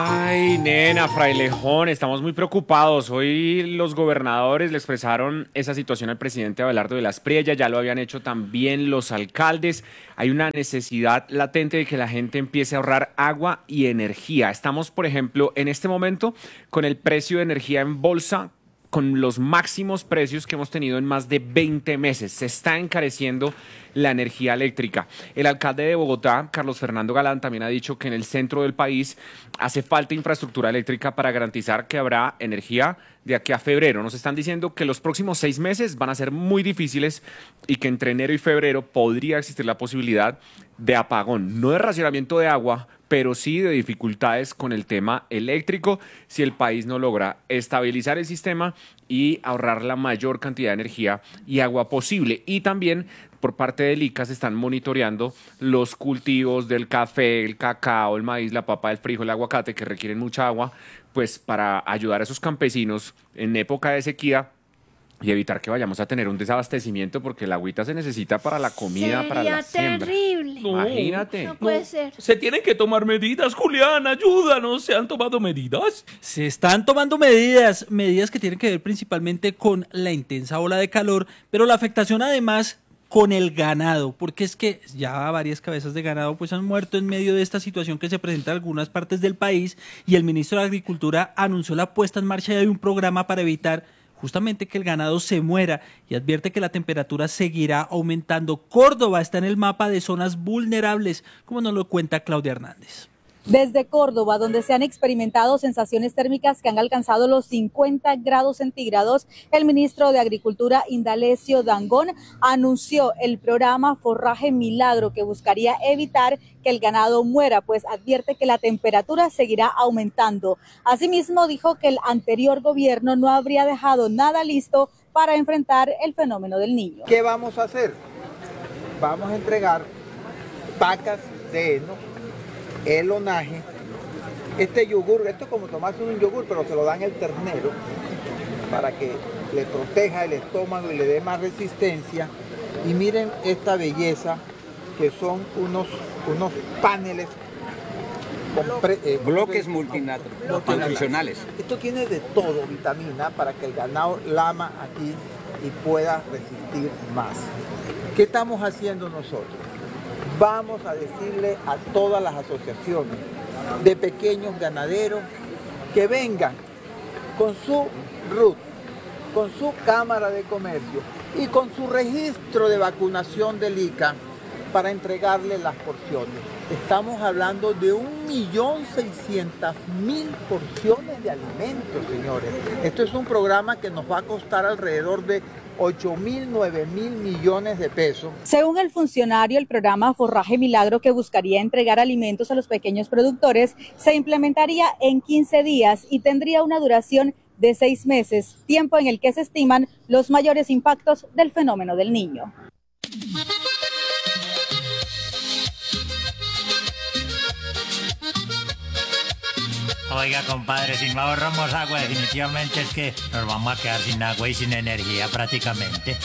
Ay, nena, Frailejón, estamos muy preocupados. Hoy los gobernadores le expresaron esa situación al presidente Abelardo de la Espriella, ya lo habían hecho también los alcaldes. Hay una necesidad latente de que la gente empiece a ahorrar agua y energía. Estamos, por ejemplo, en este momento con el precio de energía en bolsa con los máximos precios que hemos tenido en más de 20 meses. Se está encareciendo la energía eléctrica. El alcalde de Bogotá, Carlos Fernando Galán, también ha dicho que en el centro del país hace falta infraestructura eléctrica para garantizar que habrá energía de aquí a febrero. Nos están diciendo que los próximos 6 meses van a ser muy difíciles y que entre enero y febrero podría existir la posibilidad de apagón, no de racionamiento de agua, pero sí de dificultades con el tema eléctrico si el país no logra estabilizar el sistema y ahorrar la mayor cantidad de energía y agua posible. Y también por parte del ICA se están monitoreando los cultivos del café, el cacao, el maíz, la papa, el frijol, el aguacate, que requieren mucha agua, pues para ayudar a esos campesinos en época de sequía y evitar que vayamos a tener un desabastecimiento, porque el agüita se necesita para la comida, para la siembra. Terrible. No, Imagínate. No puede ser. Se tienen que tomar medidas, Julián, ayúdanos. ¿Se han tomado medidas? Se están tomando medidas que tienen que ver principalmente con la intensa ola de calor, pero la afectación además con el ganado, porque es que ya varias cabezas de ganado pues han muerto en medio de esta situación que se presenta en algunas partes del país, y el ministro de Agricultura anunció la puesta en marcha de un programa para evitar justamente que el ganado se muera, y advierte que la temperatura seguirá aumentando. Córdoba está en el mapa de zonas vulnerables, como nos lo cuenta Claudia Hernández. Desde Córdoba, donde se han experimentado sensaciones térmicas que han alcanzado los 50 grados centígrados, el ministro de Agricultura, Indalecio Dangond, anunció el programa Forraje Milagro, que buscaría evitar que el ganado muera, pues advierte que la temperatura seguirá aumentando. Asimismo, dijo que el anterior gobierno no habría dejado nada listo para enfrentar el fenómeno del Niño. ¿Qué vamos a hacer? Vamos a entregar vacas de heno, el onaje, este yogur, esto es como tomarse un yogur, pero se lo dan el ternero para que le proteja el estómago y le dé más resistencia. Y miren esta belleza, que son unos paneles con bloques multinutricionales. Esto tiene de todo, vitamina, para que el ganado lama aquí y pueda resistir más. ¿Qué estamos haciendo nosotros? Vamos a decirle a todas las asociaciones de pequeños ganaderos que vengan con su RUT, con su Cámara de Comercio y con su registro de vacunación del ICA para entregarle las porciones. Estamos hablando de 1.600.000 porciones de alimentos, señores. Esto es un programa que nos va a costar alrededor de 8.000, 9.000 millones de pesos. Según el funcionario, el programa Forraje Milagro, que buscaría entregar alimentos a los pequeños productores, se implementaría en 15 días y tendría una duración de 6 meses, tiempo en el que se estiman los mayores impactos del fenómeno del Niño. Oiga, compadre, si no ahorramos agua, definitivamente es que nos vamos a quedar sin agua y sin energía prácticamente.